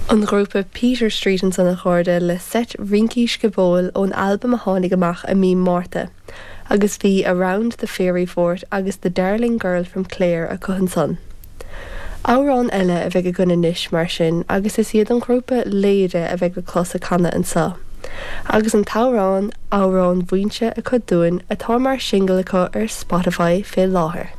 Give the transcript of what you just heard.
An grúpa Peter Street an sanna chuirde le set rinkís go bóil ón albumm a tháinig amach a mí Márta, agus bhí Around the Fairy Fort agus The Darling Girl from Clare a chuhann son. Árán eile a bheith go gona níis mar sin agus is iad an grúpa léide a bheith go closa canna an sa. Agus an tárán árán bhainte a chud dúin atá mar single acu ar Spotify fé láthair.